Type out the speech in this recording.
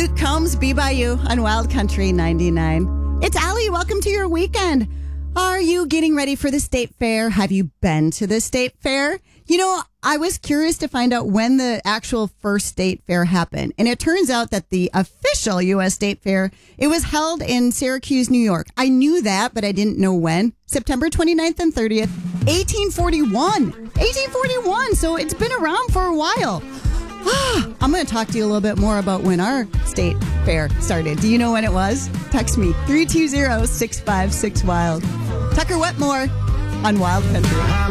Luke Combs, Be By You on Wild Country 99. It's Allie. Welcome to your weekend. Are you getting ready for the state fair? Have you been to the state fair? You know, I was curious to find out when the actual first state fair happened. And it turns out that the official U.S. State Fair, it was held in Syracuse, New York. I knew that, but I didn't know when. September 29th and 30th, 1841. 1841. So it's been around for a while. I'm going to talk to you a little bit more about when our state fair started. Do you know when it was? Text me 320-656-WILD. Tucker Wetmore on Wild Country.